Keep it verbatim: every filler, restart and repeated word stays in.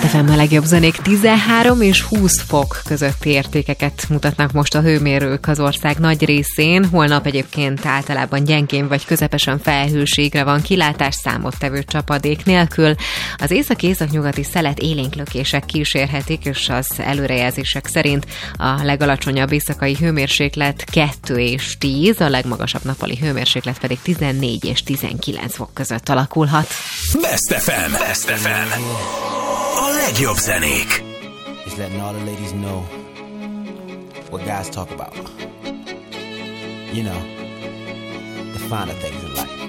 Best ef em a legjobb zenék. Tizenhárom és húsz fok közötti értékeket mutatnak most a hőmérők az ország nagy részén. Holnap egyébként általában gyengén vagy közepesen felhőségre van kilátás, számottevő csapadék nélkül. Az észak-északnyugati szelet élénklökések kísérhetik, és az előrejelzések szerint a legalacsonyabb éjszakai hőmérséklet kettő és tíz, a legmagasabb nappali hőmérséklet pedig tizennégy és tizenkilenc fok között alakulhat. Best ef em. Best ef em. A legjobb zenék. Just letting all the ladies know what guys talk about. You know, the finer things in life.